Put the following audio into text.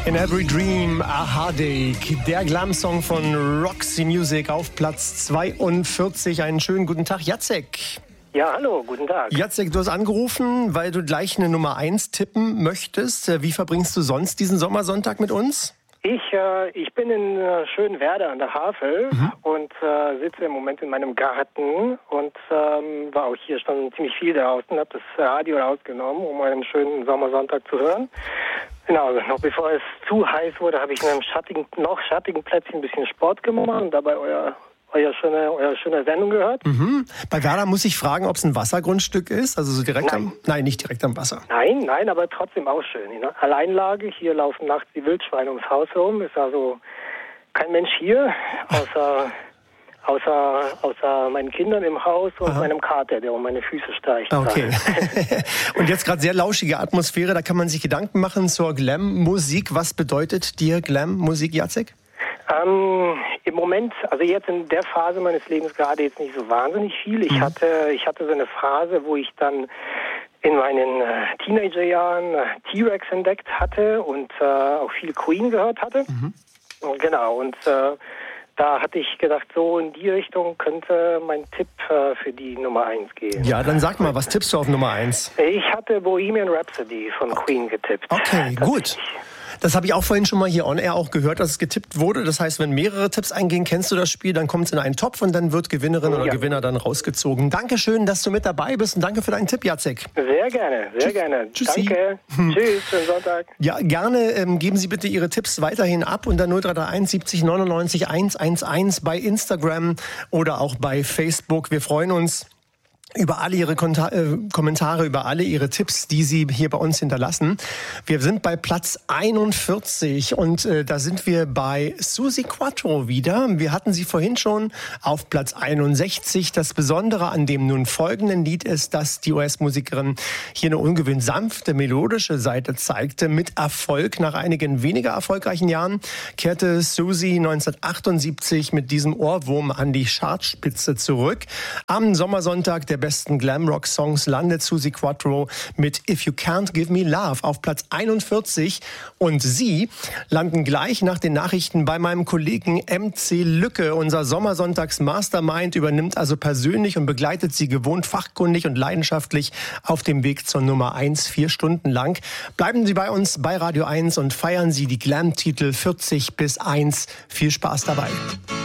In Every Dream, A Heartache, der Glam-Song von Roxy Music auf Platz 42. Einen schönen guten Tag, Jacek. Ja, hallo, guten Tag. Jacek, du hast angerufen, weil du gleich eine Nummer 1 tippen möchtest. Wie verbringst du sonst diesen Sommersonntag mit uns? Ich bin in schönen Werder an der Havel und sitze im Moment in meinem Garten und war auch hier schon ziemlich viel draußen, habe das Radio rausgenommen, um einen schönen Sommersonntag zu hören. Genau, noch bevor es zu heiß wurde, habe ich in einem schattigen Plätzchen ein bisschen Sport gemacht und dabei eure schöne Sendung gehört. Bei Werder muss ich fragen, ob es ein Wassergrundstück ist, also so direkt Nein, nicht direkt am Wasser. Nein, aber trotzdem auch schön. Ne? Alleinlage, hier laufen nachts die Wildschweine ums Haus rum, ist also kein Mensch hier, außer meinen Kindern im Haus und meinem Kater, der um meine Füße streicht. Okay. Und jetzt gerade sehr lauschige Atmosphäre, da kann man sich Gedanken machen zur Glam-Musik. Was bedeutet dir Glam-Musik, Jacek? Im Moment, also jetzt in der Phase meines Lebens gerade jetzt nicht so wahnsinnig viel. Ich hatte so eine Phase, wo ich dann in meinen Teenagerjahren T-Rex entdeckt hatte und auch viel Queen gehört hatte. Genau, und da hatte ich gedacht, so in die Richtung könnte mein Tipp für die Nummer 1 gehen. Ja, dann sag mal, was tippst du auf Nummer 1? Ich hatte Bohemian Rhapsody von Queen getippt. Okay, gut. Das habe ich auch vorhin schon mal hier on air auch gehört, dass es getippt wurde. Das heißt, wenn mehrere Tipps eingehen, kennst du das Spiel, dann kommt es in einen Topf und dann wird Gewinnerin oder Gewinner dann rausgezogen. Dankeschön, dass du mit dabei bist und danke für deinen Tipp, Jacek. Sehr gerne, sehr gerne. Tschüssi. Danke. Tschüss, schönen Sonntag. Ja, gerne geben Sie bitte Ihre Tipps weiterhin ab unter 0331 70 99 111 bei Instagram oder auch bei Facebook. Wir freuen uns über alle Ihre Kommentare, über alle Ihre Tipps, die Sie hier bei uns hinterlassen. Wir sind bei Platz 41 und da sind wir bei Suzi Quatro wieder. Wir hatten sie vorhin schon auf Platz 61. Das Besondere an dem nun folgenden Lied ist, dass die US-Musikerin hier eine ungewöhnlich sanfte, melodische Seite zeigte. Mit Erfolg nach einigen weniger erfolgreichen Jahren kehrte Suzi 1978 mit diesem Ohrwurm an die Chartspitze zurück. Am Sommersonntag der besten Glam-Rock-Songs landet Suzi Quatro mit If You Can't Give Me Love auf Platz 41 und Sie landen gleich nach den Nachrichten bei meinem Kollegen MC Lücke. Unser Sommersonntags-Mastermind übernimmt also persönlich und begleitet Sie gewohnt fachkundig und leidenschaftlich auf dem Weg zur Nummer 1 4 Stunden lang. Bleiben Sie bei uns bei Radio 1 und feiern Sie die Glam-Titel 40 bis 1. Viel Spaß dabei.